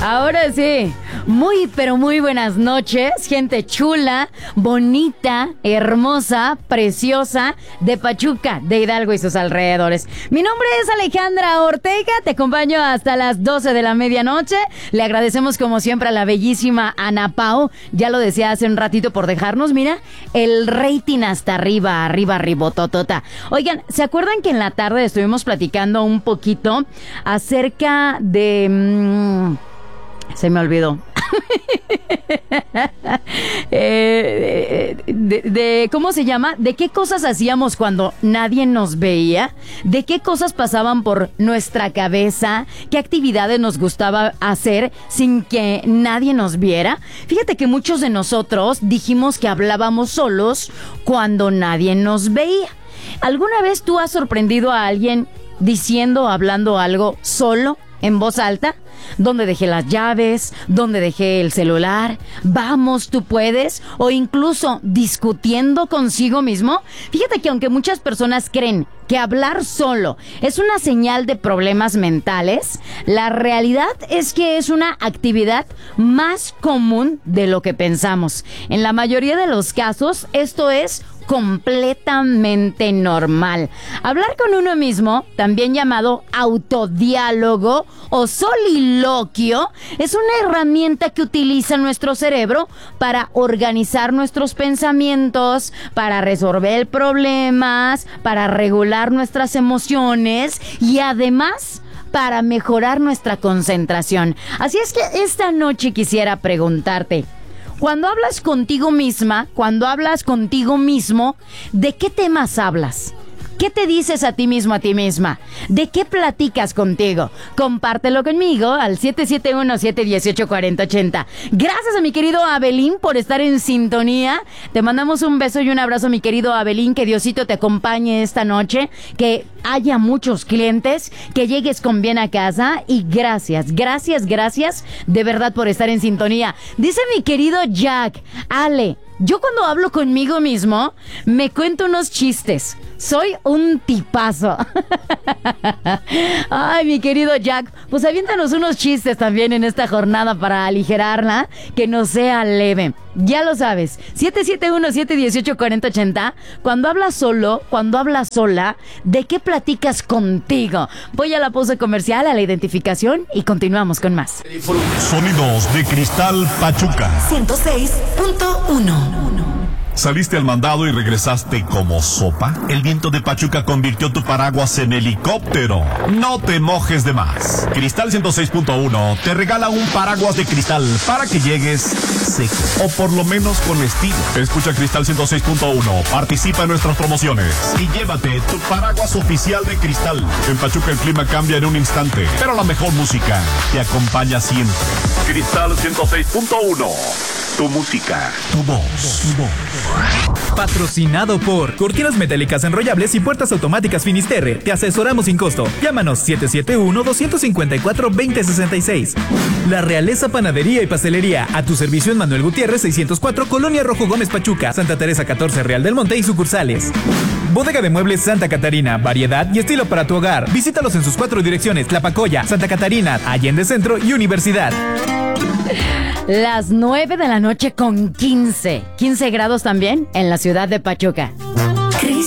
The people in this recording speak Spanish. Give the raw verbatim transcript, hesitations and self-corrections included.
Ahora sí, muy pero muy buenas noches, gente chula, bonita, hermosa, preciosa de Pachuca, de Hidalgo y sus alrededores. Mi nombre es Alejandra Ortega, te acompaño hasta las doce de la medianoche. Le agradecemos como siempre a la bellísima Ana Pao, ya lo decía hace un ratito por dejarnos, mira, el rating hasta arriba, arriba, ribototota. Oigan, ¿se acuerdan que en la tarde estuvimos platicando un poquito acerca de... Mmm, se me olvidó. eh, de, de, ¿Cómo se llama? ¿De qué cosas hacíamos cuando nadie nos veía? ¿De qué cosas pasaban por nuestra cabeza? ¿Qué actividades nos gustaba hacer sin que nadie nos viera? Fíjate que muchos de nosotros dijimos que hablábamos solos cuando nadie nos veía. ¿Alguna vez tú has sorprendido a alguien diciendo o hablando algo solo, en voz alta? ¿Dónde dejé las llaves? ¿Dónde dejé el celular? ¿Vamos, tú puedes? O incluso discutiendo consigo mismo. Fíjate que aunque muchas personas creen que hablar solo es una señal de problemas mentales, la realidad es que es una actividad más común de lo que pensamos. En la mayoría de los casos, esto es completamente normal. Hablar con uno mismo, también llamado autodiálogo o soliloquio, es una herramienta que utiliza nuestro cerebro para organizar nuestros pensamientos, para resolver problemas, para regular nuestras emociones y además para mejorar nuestra concentración. Así es que esta noche quisiera preguntarte, cuando hablas contigo misma, cuando hablas contigo mismo, ¿de qué temas hablas? ¿Qué te dices a ti mismo, a ti misma? ¿De qué platicas contigo? Compártelo conmigo al siete siete uno, siete uno ocho, cuatro cero ocho cero. Gracias a mi querido Abelín por estar en sintonía. Te mandamos un beso y un abrazo, mi querido Abelín. Que Diosito te acompañe esta noche. Que haya muchos clientes. Que llegues con bien a casa. Y gracias, gracias, gracias de verdad por estar en sintonía. Dice mi querido Jack, Ale, yo cuando hablo conmigo mismo, me cuento unos chistes. Soy un tipazo. Ay, mi querido Jack, pues aviéntanos unos chistes también en esta jornada para aligerarla, que no sea leve. Ya lo sabes, siete siete uno, siete uno ocho, cuatro cero ocho cero. Cuando hablas solo, cuando hablas sola, ¿de qué platicas contigo? Voy a la pausa comercial, a la identificación y continuamos con más. Sonidos de Cristal Pachuca ciento seis punto uno. ¿Saliste al mandado y regresaste como sopa? El viento de Pachuca convirtió tu paraguas en helicóptero. No te mojes de más. Cristal ciento seis punto uno te regala un paraguas de cristal para que llegues seco, o por lo menos con estilo. Escucha Cristal ciento seis punto uno, participa en nuestras promociones y llévate tu paraguas oficial de Cristal. En Pachuca el clima cambia en un instante, pero la mejor música te acompaña siempre. Cristal ciento seis punto uno. Tu música, tu voz, tu voz. Patrocinado por Cortinas Metálicas Enrollables y Puertas Automáticas Finisterre. Te asesoramos sin costo. Llámanos siete siete uno, dos cinco cuatro, dos cero seis seis. La Realeza Panadería y Pastelería. A tu servicio en Manuel Gutiérrez seiscientos cuatro, Colonia Rojo Gómez Pachuca, Santa Teresa catorce, Real del Monte y sucursales. Bodega de Muebles Santa Catarina. Variedad y estilo para tu hogar. Visítalos en sus cuatro direcciones: Tlapacoya, Santa Catarina, Allende Centro y Universidad. Las nueve de la noche con quince. quince grados también en la ciudad de Pachuca.